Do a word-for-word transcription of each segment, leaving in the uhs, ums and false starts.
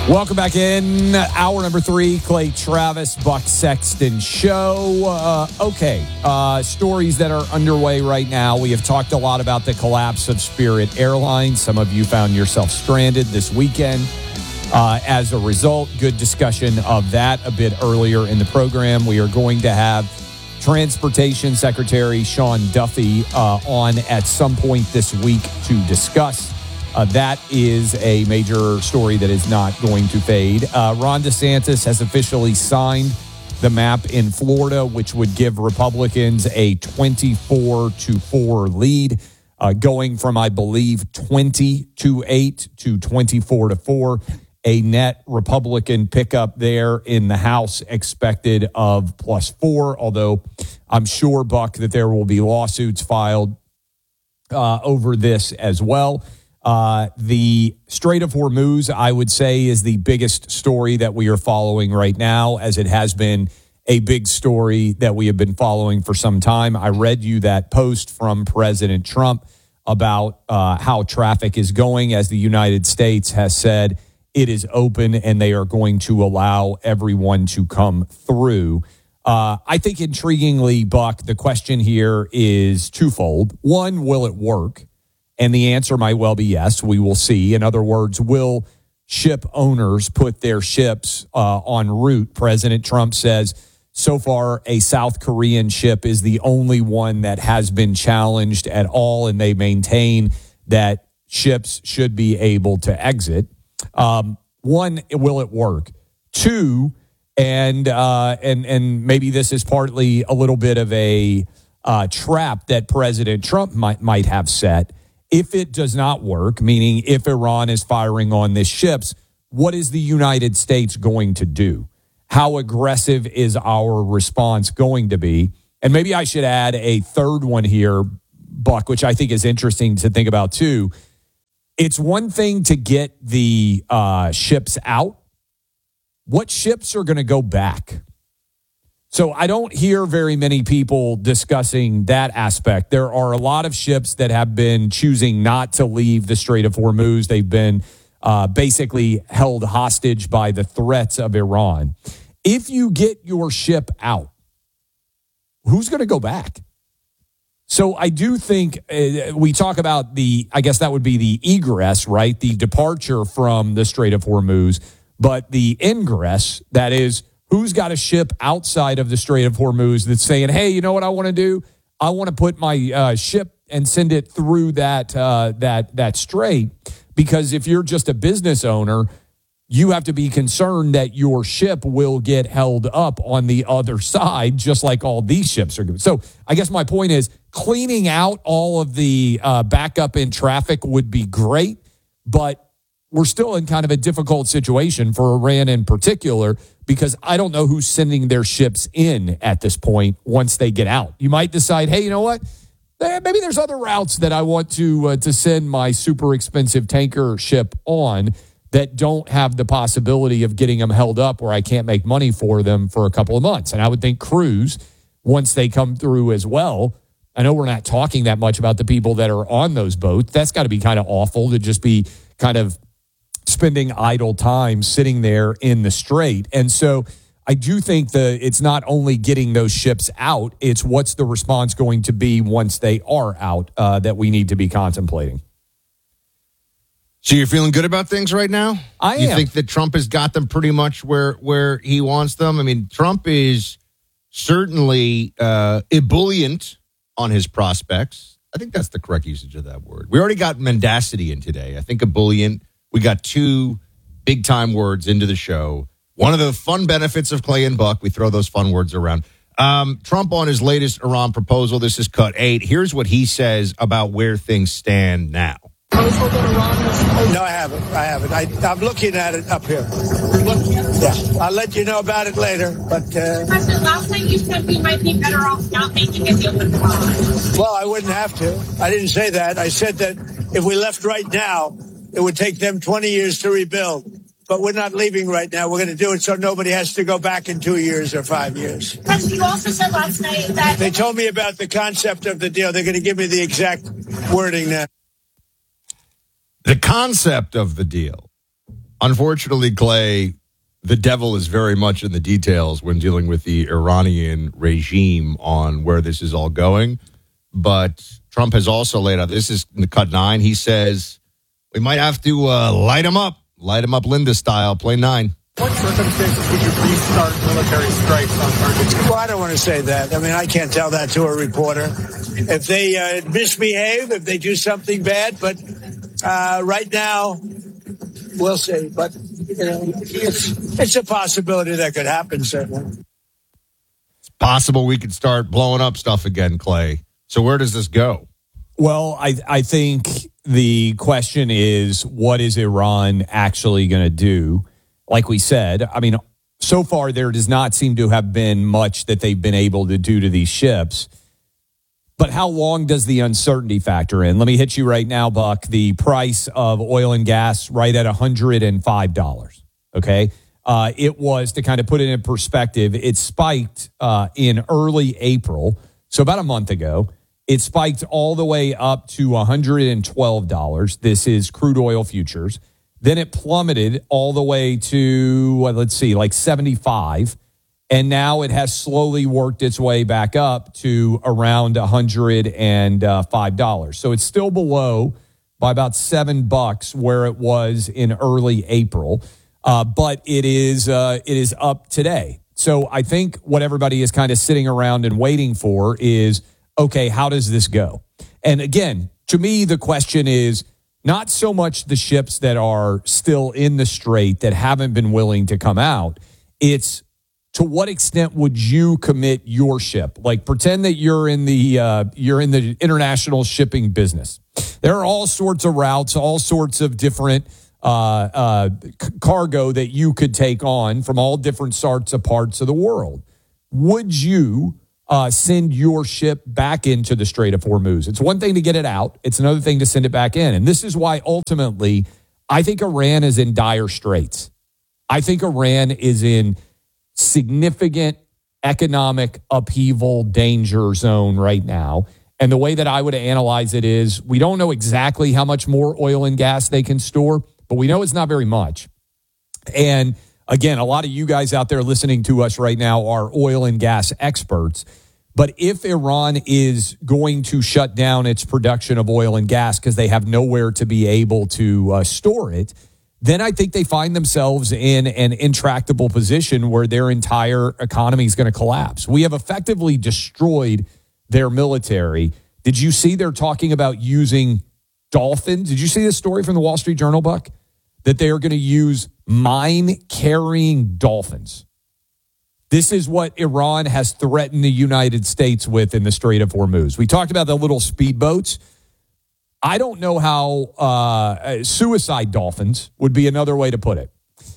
Welcome back in. Hour number three, Clay Travis, Buck Sexton Show. Uh, okay, uh, stories that are underway right now. We have talked a lot about the collapse of Spirit Airlines. Some of you found yourself stranded this weekend. Uh, as a result, good discussion of that a bit earlier in the program. We are going to have Transportation Secretary Sean Duffy uh, on at some point this week to discuss. Uh, that is a major story that is not going to fade. Uh, Ron DeSantis has officially signed the map in Florida, which would give Republicans a twenty-four to four lead, uh, going from, I believe, twenty to eight to twenty-four to four. A net Republican pickup there in the House expected of plus four, although I'm sure, Buck, that there will be lawsuits filed uh, over this as well. Uh, the Strait of Hormuz, I would say, is the biggest story that we are following right now, as it has been a big story that we have been following for some time. I read you that post from President Trump about uh, how traffic is going, as the United States has said it is open and they are going to allow everyone to come through. Uh, I think intriguingly, Buck, the question here is twofold. One, will it work? And the answer might well be yes. We will see. In other words, will ship owners put their ships uh, en route? President Trump says so far a South Korean ship is the only one that has been challenged at all, and they maintain that ships should be able to exit. Um, one, will it work? Two, and uh, and and maybe this is partly a little bit of a uh, trap that President Trump might might have set. If it does not work, meaning if Iran is firing on these ships, what is the United States going to do? How aggressive is our response going to be? And maybe I should add a third one here, Buck, which I think is interesting to think about too. It's one thing to get the uh, ships out. What ships are going to go back? So I don't hear very many people discussing that aspect. There are a lot of ships that have been choosing not to leave the Strait of Hormuz. They've been uh, basically held hostage by the threats of Iran. If you get your ship out, who's going to go back? So I do think uh, we talk about the, I guess that would be the egress, right? The departure from the Strait of Hormuz, but the ingress, that is, who's got a ship outside of the Strait of Hormuz that's saying, hey, you know what I want to do? I want to put my uh, ship and send it through that uh, that that strait. Because if you're just a business owner, you have to be concerned that your ship will get held up on the other side, just like all these ships are doing. So I guess my point is cleaning out all of the uh, backup in traffic would be great, but we're still in kind of a difficult situation for Iran in particular, because I don't know who's sending their ships in at this point once they get out. You might decide, hey, you know what? Maybe there's other routes that I want to uh, to send my super expensive tanker ship on that don't have the possibility of getting them held up where I can't make money for them for a couple of months. And I would think cruise, once they come through as well, I know we're not talking that much about the people that are on those boats. That's got to be kind of awful to just be kind of spending idle time sitting there in the strait. And so I do think that it's not only getting those ships out, it's what's the response going to be once they are out uh, that we need to be contemplating. So you're feeling good about things right now? I you am. You think that Trump has got them pretty much where, where he wants them? I mean, Trump is certainly uh, ebullient on his prospects. I think that's the correct usage of that word. We already got mendacity in today. I think ebullient. We got two big-time words into the show. One of the fun benefits of Clay and Buck, we throw those fun words around. Um, Trump on his latest Iran proposal, this is cut eight. Here's what he says about where things stand now. No, I haven't. I haven't. I, I'm looking at it up here. You're looking at it? Yeah. I'll let you know about it later. But uh, President, last night you said we might be better off not making a deal with Iran. Well, I wouldn't have to. I didn't say that. I said that if we left right now, it would take them twenty years to rebuild. But we're not leaving right now. We're going to do it so nobody has to go back in two years or five years. President, you also said last night that... They told me about the concept of the deal. They're going to give me the exact wording now. The concept of the deal. Unfortunately, Clay, the devil is very much in the details when dealing with the Iranian regime on where this is all going. But Trump has also laid out, this is in the cut nine, he says, we might have to uh, light him up, light him up Linda style, play nine. What circumstances would you restart military strikes on targets? Well, I don't want to say that. I mean, I can't tell that to a reporter. If they uh, misbehave, if they do something bad, but uh, right now, we'll see. But you know, it's, it's a possibility that could happen, certainly. It's possible we could start blowing up stuff again, Clay. So where does this go? Well, I, I think the question is, what is Iran actually going to do? Like we said, I mean, so far there does not seem to have been much that they've been able to do to these ships. But how long does the uncertainty factor in? Let me hit you right now, Buck. The price of oil and gas right at one hundred five dollars. Okay. Uh, it was, to kind of put it in perspective, it spiked uh, in early April. So about a month ago, it spiked all the way up to one hundred twelve dollars. This is crude oil futures. Then it plummeted all the way to, well, let's see, like seventy-five. And now it has slowly worked its way back up to around one hundred five dollars. So it's still below by about seven bucks where it was in early April. Uh, but it is uh, it is up today. So I think what everybody is kind of sitting around and waiting for is, okay, how does this go? And again, to me, the question is not so much the ships that are still in the strait that haven't been willing to come out. It's, to what extent would you commit your ship? Like, pretend that you're in the uh, you're in the international shipping business. There are all sorts of routes, all sorts of different uh, uh, c- cargo that you could take on from all different sorts of parts of the world. Would you uh, send your ship back into the Strait of Hormuz? It's one thing to get it out. It's another thing to send it back in. And this is why, ultimately, I think Iran is in dire straits. I think Iran is in significant economic upheaval danger zone right now. And the way that I would analyze it is, we don't know exactly how much more oil and gas they can store, but we know it's not very much. And again, a lot of you guys out there listening to us right now are oil and gas experts. But if Iran is going to shut down its production of oil and gas because they have nowhere to be able to uh, store it, then I think they find themselves in an intractable position where their entire economy is going to collapse. We have effectively destroyed their military. Did you see they're talking about using dolphins? Did you see this story from the Wall Street Journal, Buck? That they are going to use mine-carrying dolphins. This is what Iran has threatened the United States with in the Strait of Hormuz. We talked about the little speedboats. I don't know how uh, suicide dolphins would be another way to put it.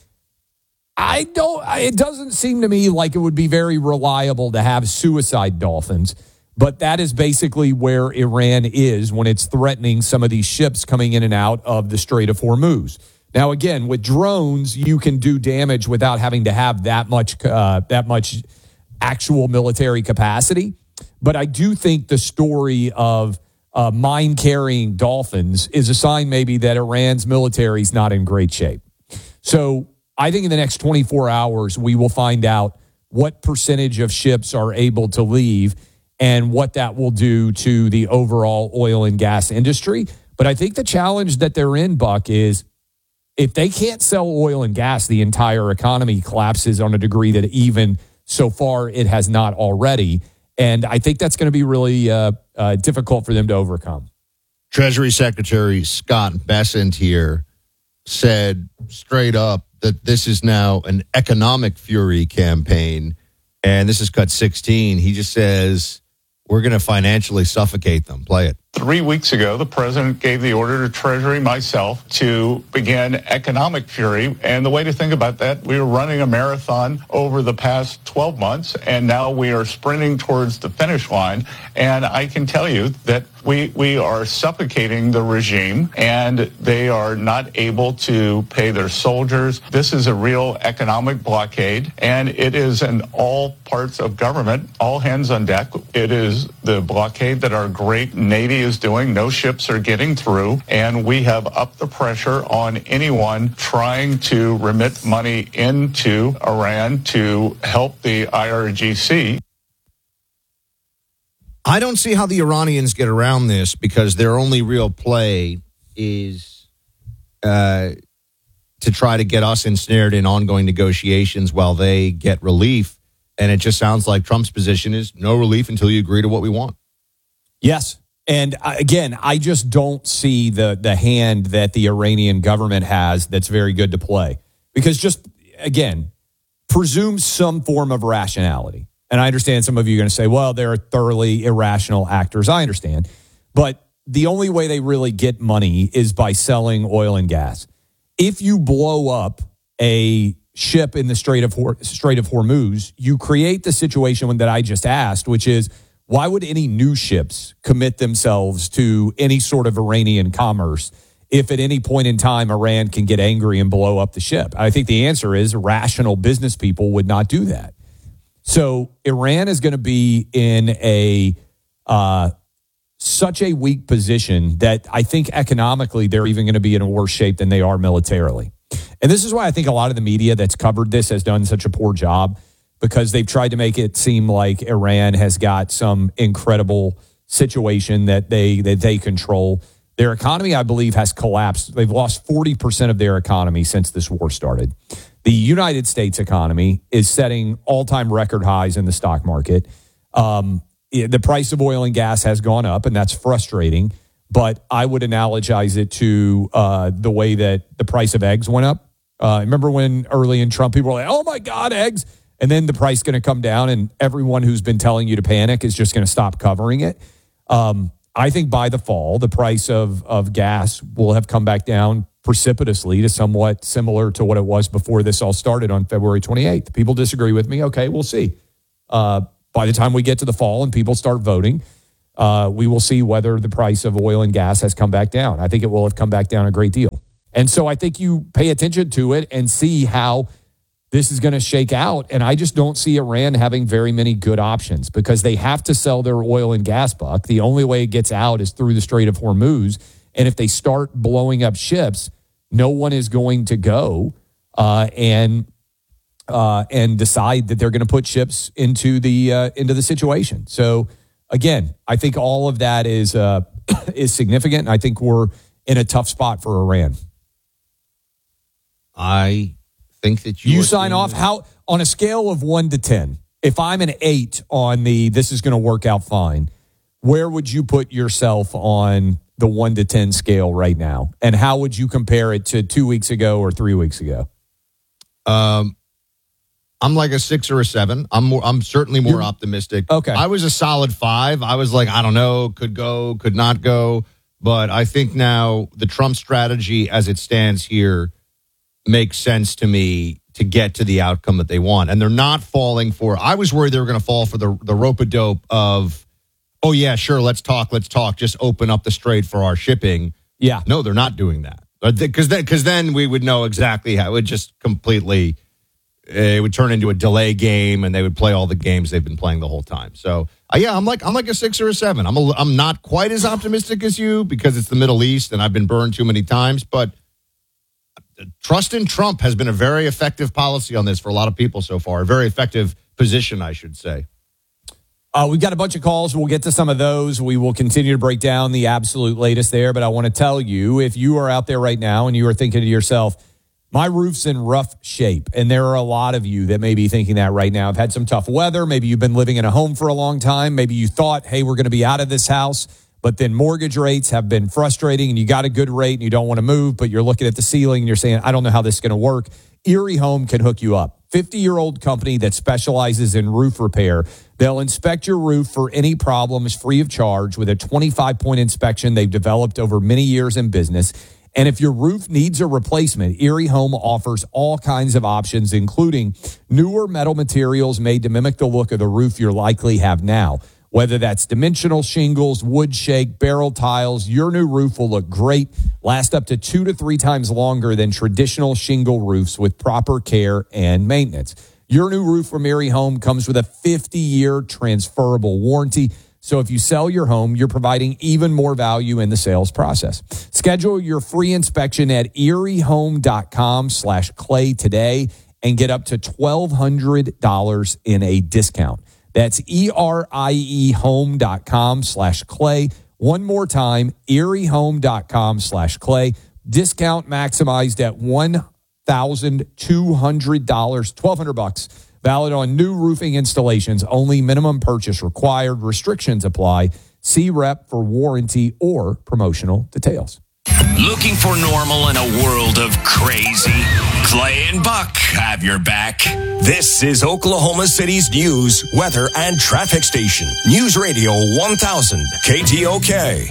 I don't, it doesn't seem to me like it would be very reliable to have suicide dolphins, but that is basically where Iran is when it's threatening some of these ships coming in and out of the Strait of Hormuz. Now, again, with drones, you can do damage without having to have that much, uh, that much actual military capacity. But I do think the story of Uh, mine-carrying dolphins is a sign maybe that Iran's military is not in great shape. So I think in the next twenty-four hours, we will find out what percentage of ships are able to leave and what that will do to the overall oil and gas industry. But I think the challenge that they're in, Buck, is if they can't sell oil and gas, the entire economy collapses on a degree that even so far it has not already. And I think that's going to be really uh, uh, difficult for them to overcome. Treasury Secretary Scott Bessent here said straight up that this is now an economic fury campaign. And this is cut sixteen. He just says, we're going to financially suffocate them. Play it. Three weeks ago, the president gave the order to Treasury, myself, to begin economic fury. And the way to think about that, we were running a marathon over the past twelve months, and now we are sprinting towards the finish line. And I can tell you that We, we are suffocating the regime, and they are not able to pay their soldiers. This is a real economic blockade, and it is in all parts of government, all hands on deck. It is the blockade that our great Navy is doing. No ships are getting through, and we have upped the pressure on anyone trying to remit money into Iran to help the I R G C. I don't see how the Iranians get around this because their only real play is uh, to try to get us ensnared in ongoing negotiations while they get relief. And it just sounds like Trump's position is no relief until you agree to what we want. Yes. And uh, again, I just don't see the the hand that the Iranian government has that's very good to play. Because just, again, presume some form of rationality. And I understand some of you are going to say, well, they're thoroughly irrational actors. I understand. But the only way they really get money is by selling oil and gas. If you blow up a ship in the Strait of, Hor- Strait of Hormuz, you create the situation that I just asked, which is, why would any new ships commit themselves to any sort of Iranian commerce if at any point in time Iran can get angry and blow up the ship? I think the answer is rational business people would not do that. So Iran is going to be in a uh, such a weak position that I think economically they're even going to be in a worse shape than they are militarily. And this is why I think a lot of the media that's covered this has done such a poor job, because they've tried to make it seem like Iran has got some incredible situation that they that they control. Their economy, I believe, has collapsed. They've lost forty percent of their economy since this war started. The United States economy is setting all-time record highs in the stock market. Um, the price of oil and gas has gone up, and that's frustrating. But I would analogize it to uh, the way that the price of eggs went up. Uh, remember when early in Trump, people were like, oh, my God, eggs. And then the price is going to come down, and everyone who's been telling you to panic is just going to stop covering it. Um, I think by the fall, the price of, of gas will have come back down precipitously to somewhat similar to what it was before this all started on February twenty-eighth. People disagree with me. Okay, we'll see. Uh, by the time we get to the fall and people start voting, uh, we will see whether the price of oil and gas has come back down. I think it will have come back down a great deal. And so I think you pay attention to it and see how this is going to shake out. And I just don't see Iran having very many good options because they have to sell their oil and gas buck. The only way it gets out is through the Strait of Hormuz. And if they start blowing up ships, no one is going to go uh, and uh, and decide that they're going to put ships into the uh, into the situation. So again, I think all of that is uh, is significant. And I think we're in a tough spot for Iran. I think that you you sign off how on a scale of one to ten. If I'm an eight on the this is going to work out fine, where would you put yourself on the one to ten scale right now? And how would you compare it to two weeks ago or three weeks ago? Um, I'm like a six or a seven. I'm more, I'm certainly more You're, optimistic. Okay. I was a solid five. I was like, I don't know, could go, could not go. But I think now the Trump strategy as it stands here makes sense to me to get to the outcome that they want. And they're not falling for, I was worried they were going to fall for the, the rope-a-dope of, oh, yeah, sure, let's talk, let's talk. Just open up the strait for our shipping. Yeah. No, they're not doing that. Because then, because then we would know exactly how it would just completely, it would turn into a delay game and they would play all the games they've been playing the whole time. So, uh, yeah, I'm like I'm like a six or a seven. I'm, a, I'm not quite as optimistic as you because it's the Middle East and I've been burned too many times. But trust in Trump has been a very effective policy on this for a lot of people so far. A very effective position, I should say. Uh, we've got a bunch of calls. We'll get to some of those. We will continue to break down the absolute latest there. But I want to tell you, if you are out there right now and you are thinking to yourself, my roof's in rough shape, and there are a lot of you that may be thinking that right now. I've had some tough weather. Maybe you've been living in a home for a long time. Maybe you thought, hey, we're going to be out of this house. But then mortgage rates have been frustrating, and you got a good rate, and you don't want to move, but you're looking at the ceiling, and you're saying, I don't know how this is going to work. Erie Home can hook you up. fifty-year-old company that specializes in roof repair. They'll inspect your roof for any problems free of charge with a twenty-five point inspection they've developed over many years in business. And if your roof needs a replacement, Erie Home offers all kinds of options, including newer metal materials made to mimic the look of the roof you likely have now. Whether that's dimensional shingles, wood shake, barrel tiles, your new roof will look great, last up to two to three times longer than traditional shingle roofs with proper care and maintenance. Your new roof from Erie Home comes with a fifty-year transferable warranty. So if you sell your home, you're providing even more value in the sales process. Schedule your free inspection at eriehome.com slash clay today and get up to twelve hundred dollars in a discount. That's E-R-I-E home.com slash clay. One more time, eriehome.com slash clay. Discount maximized at one thousand two hundred dollars, twelve hundred bucks. Valid on new roofing installations. Only minimum purchase required. Restrictions apply. See rep for warranty or promotional details. Looking for normal in a world of crazy? Clay and Buck have your back. This is Oklahoma City's news, weather, and traffic station. News Radio one thousand K T O K.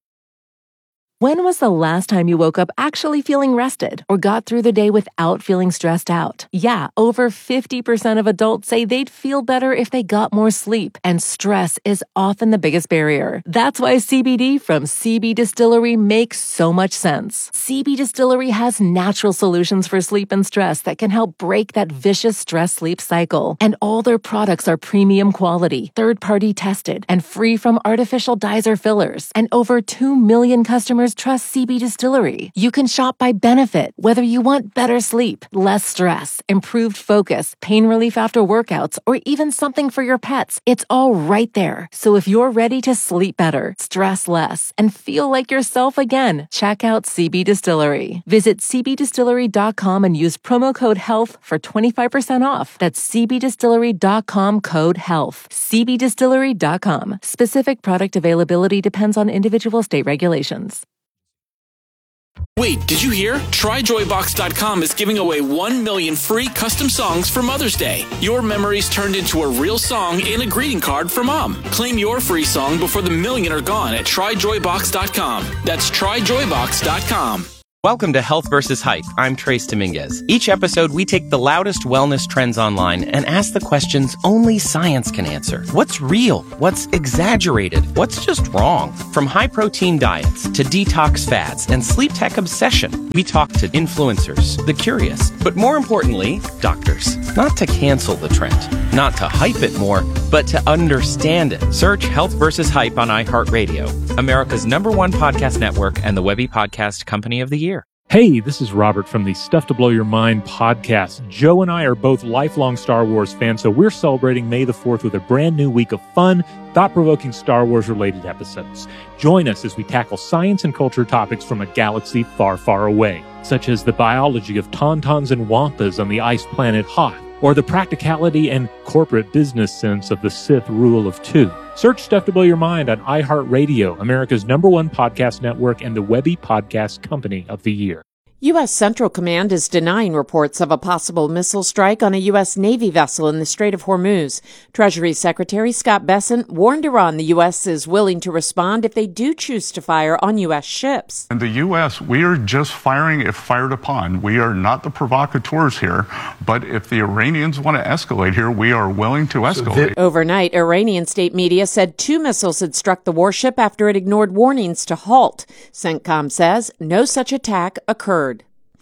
When was the last time you woke up actually feeling rested or got through the day without feeling stressed out? Yeah, over fifty percent of adults say they'd feel better if they got more sleep, and stress is often the biggest barrier. That's why C B D from C B Distillery makes so much sense. C B Distillery has natural solutions for sleep and stress that can help break that vicious stress-sleep cycle. And all their products are premium quality, third-party tested, and free from artificial dyes or fillers. And over two million customers trust C B Distillery. You can shop by benefit, whether you want better sleep, less stress, improved focus, pain relief after workouts, or even something for your pets. It's all right there. So if you're ready to sleep better, stress less, and feel like yourself again, check out C B Distillery. Visit c b distillery dot com and use promo code HEALTH for twenty-five percent off. That's c b distillery dot com code HEALTH. c b distillery dot com. Specific product availability depends on individual state regulations. Wait, did you hear? try joy box dot com is giving away one million free custom songs for Mother's Day. Your memories turned into a real song in a greeting card for Mom. Claim your free song before the million are gone at try joy box dot com. That's try joy box dot com. Welcome to Health versus Hype. I'm Trace Dominguez. Each episode, we take the loudest wellness trends online and ask the questions only science can answer. What's real? What's exaggerated? What's just wrong? From high-protein diets to detox fads and sleep tech obsession, we talk to influencers, the curious, but more importantly, doctors. Not to cancel the trend, not to hype it more, but to understand it. Search Health versus Hype on iHeartRadio, America's number one podcast network and the Webby Podcast Company of the Year. Hey, this is Robert from the Stuff to Blow Your Mind podcast. Joe and I are both lifelong Star Wars fans, so we're celebrating May the fourth with a brand new week of fun, thought-provoking Star Wars-related episodes. Join us as we tackle science and culture topics from a galaxy far, far away, such as the biology of tauntauns and wampas on the ice planet Hoth, or the practicality and corporate business sense of the Sith rule of two. Search Stuff to Blow Your Mind on iHeartRadio, America's number one podcast network and the Webby Podcast Company of the Year. U S. Central Command is denying reports of a possible missile strike on a U S. Navy vessel in the Strait of Hormuz. Treasury Secretary Scott Bessent warned Iran the U S is willing to respond if they do choose to fire on U S ships. In the U S, we are just firing if fired upon. We are not the provocateurs here, but if the Iranians want to escalate here, we are willing to escalate. Overnight, Iranian state media said two missiles had struck the warship after it ignored warnings to halt. CENTCOM says no such attack occurred.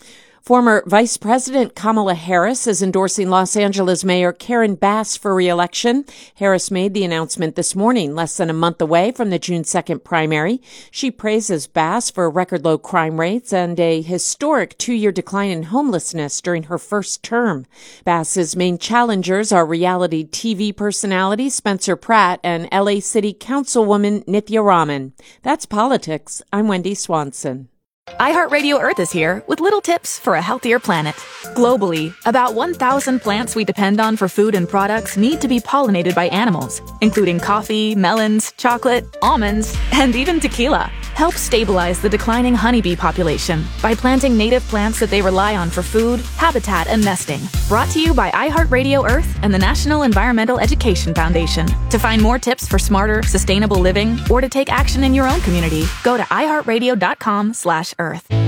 Former Vice President Kamala Harris is endorsing Los Angeles Mayor Karen Bass for re-election. Harris made the announcement this morning, less than a month away from the June second primary. She praises Bass for record low crime rates and a historic two-year decline in homelessness during her first term. Bass's main challengers are reality T V personality Spencer Pratt and L A City Councilwoman Nithya Raman. That's politics. I'm Wendy Swanson. iHeartRadio Earth is here with little tips for a healthier planet. Globally, about one thousand plants we depend on for food and products need to be pollinated by animals, including coffee, melons, chocolate, almonds, and even tequila. Help stabilize the declining honeybee population by planting native plants that they rely on for food, habitat, and nesting. Brought to you by iHeartRadio Earth and the National Environmental Education Foundation. To find more tips for smarter, sustainable living, or to take action in your own community, go to iHeartRadio.com slash Earth.